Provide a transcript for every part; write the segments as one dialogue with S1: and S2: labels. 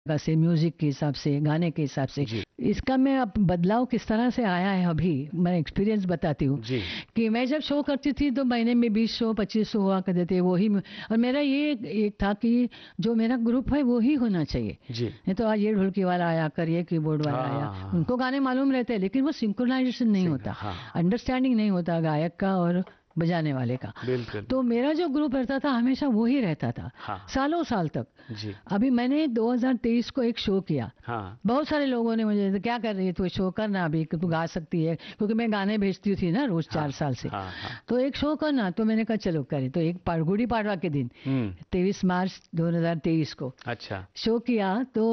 S1: का से म्यूजिक के हिसाब से, गाने के हिसाब से।
S2: जी
S1: इसका मैं अब बदलाव किस तरह से आया है, अभी मैं एक्सपीरियंस बताती हूँ
S2: जी
S1: कि मैं जब शो करती थी तो महीने में 20 शो 25 शो हुआ करते थे, वही और मेरा ये एक था कि जो मेरा ग्रुप है वो ही होना चाहिए।
S2: जी।
S1: नहीं तो आज ये ढोलकी वाला आया, कर ये कीबोर्ड वाला आया,
S2: हाँ
S1: उनको गाने मालूम रहते हैं लेकिन वो सिंक्रोनाइजेशन नहीं होता,
S2: हाँ
S1: अंडरस्टैंडिंग नहीं होता गायक का और बजाने वाले का।
S2: बिल्कुल।
S1: तो मेरा जो ग्रुप रहता था हमेशा वो ही रहता था,
S2: हाँ
S1: सालों साल तक।
S2: जी
S1: अभी मैंने 2023 को एक शो किया,
S2: हाँ
S1: बहुत सारे लोगों ने मुझे, क्या कर रही है तू, शो करना अभी, तू गा सकती है, क्योंकि मैं गाने भेजती थी ना रोज
S2: हाँ
S1: 4 साल से।
S2: हाँ हाँ।
S1: तो एक शो करना, तो मैंने कहा चलो करें। तो एक गुड़ी पाड़वा के दिन 23 मार्च 2023 को
S2: अच्छा।
S1: शो किया। तो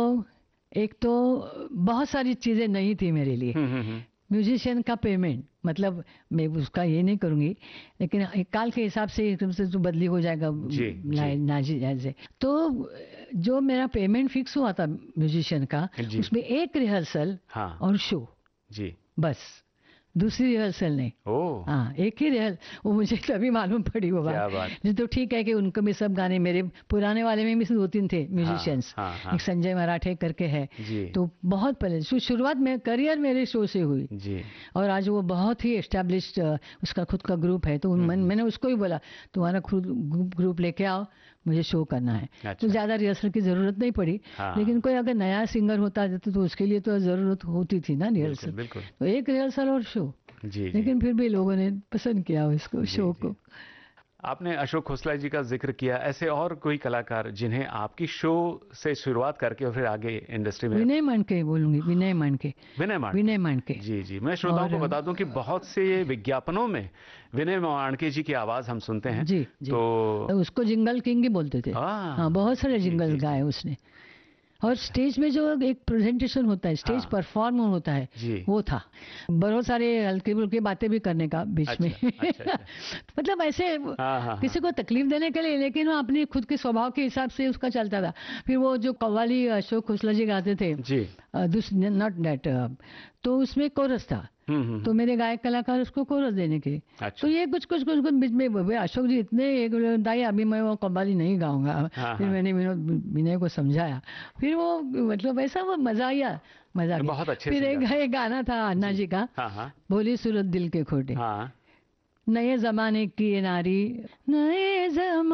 S1: एक तो बहुत सारी चीजें नई थी मेरे लिए। म्यूजिशियन का पेमेंट, मतलब मैं उसका ये नहीं करूंगी, लेकिन एक काल के हिसाब से एकदम से तो बदली हो जाएगा
S2: जी जी
S1: नाजी। तो जो मेरा पेमेंट फिक्स हुआ था म्यूजिशियन का,
S2: जी
S1: उसमें एक रिहर्सल
S2: हाँ
S1: और शो,
S2: जी।
S1: बस, दूसरी रिहर्सल नहीं।
S2: ओ
S1: हाँ, एक ही रिहर्सल। वो मुझे तभी मालूम पड़ी वो
S2: क्या
S1: बात।
S2: बात।
S1: नहीं तो ठीक है कि उनको भी सब गाने, मेरे पुराने वाले में भी 2-3 थे म्यूजिशियंस।
S2: हाँ हाँ
S1: एक संजय मराठे करके है,
S2: जी
S1: तो बहुत पहले शुरुआत में करियर मेरे शो से हुई।
S2: जी
S1: और आज वो बहुत ही एस्टेब्लिश्ड, उसका खुद का ग्रुप है। तो मैंने उसको ही बोला तुम्हारा खुद ग्रुप लेके आओ, मुझे शो करना है। तो
S2: अच्छा
S1: ज्यादा रिहर्सल की जरूरत नहीं पड़ी।
S2: हाँ
S1: लेकिन कोई अगर नया सिंगर होता तो उसके लिए तो जरूरत होती थी ना
S2: बिल्कुल
S1: रिहर्सल।
S2: बिल्कुल।
S1: तो एक रिहर्सल और शो,
S2: जी जी
S1: लेकिन फिर भी लोगों ने पसंद किया उसको,
S2: जी
S1: शो
S2: जी।
S1: को।
S2: आपने अशोक खोसला जी का जिक्र किया, ऐसे और कोई कलाकार जिन्हें आपकी शो से शुरुआत करके और फिर आगे इंडस्ट्री में?
S1: विनय मानके बोलूंगी, विनय मानके।
S2: विनय माणके।
S1: विनय मानके।
S2: जी जी। मैं श्रोताओं
S1: और
S2: को बता दूं कि बहुत से विज्ञापनों में विनय माणके जी की आवाज हम सुनते हैं।
S1: जी जी,
S2: तो
S1: उसको जिंगल किंग ही बोलते थे। हाँ, बहुत सारे
S2: जी
S1: जिंगल
S2: जी
S1: गाए
S2: जी।
S1: उसने। और
S2: अच्छा
S1: स्टेज में जो एक प्रेजेंटेशन होता है, स्टेज
S2: हाँ
S1: परफॉर्म होता है,
S2: जी।
S1: वो था। बहुत सारे हल्की फुल्की बातें भी करने का बीच में।
S2: अच्छा अच्छा अच्छा।
S1: मतलब ऐसे
S2: हाँ हाँ हाँ
S1: किसी को तकलीफ देने के लिए, लेकिन वो अपने खुद के स्वभाव के हिसाब से उसका चलता था। फिर वो जो कव्वाली अशोक खोसला जी गाते थे,
S2: जी।
S1: नॉट दैट, तो उसमें कोरस था। तो मेरे गायक कलाकार उसको कोरस देने के। तो
S2: अच्छा
S1: ये कुछ कुछ कुछ कुछ बीच में अशोक जी इतने एक दाई, अभी मैं वो कव्वाली नहीं गाऊंगा।
S2: हाँ
S1: फिर
S2: हाँ।
S1: मैंने विनय को समझाया, फिर वो मतलब ऐसा वो मजा आया, मजा आ गया।
S2: बहुत अच्छे
S1: फिर
S2: सिंगर हैं।
S1: एक गाना था अन्ना
S2: जी
S1: जी का,
S2: हाँ हाँ
S1: भोली सूरत दिल के खोटे।
S2: हाँ
S1: नए जमाने की ये नारी, नए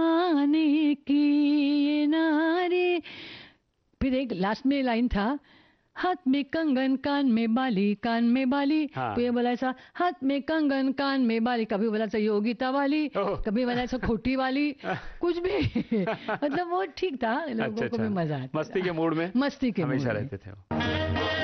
S1: जमाने की ये नारी। फिर एक लास्ट में लाइन था, हाथ में कंगन कान में बाली, कान में बाली।
S2: हाँ।
S1: तो ये बोला ऐसा, हाथ में कंगन कान में बाली, कभी बोला ऐसा योगिता वाली,
S2: ओह।
S1: कभी बोला ऐसा खोटी वाली, कुछ भी। मतलब वो ठीक था,
S2: अच्छा
S1: लोगों को भी
S2: अच्छा।
S1: मजा आता
S2: मस्ती
S1: था,
S2: के मूड में
S1: मस्ती के मूड
S2: हमेशा
S1: में।
S2: रहते थे वो।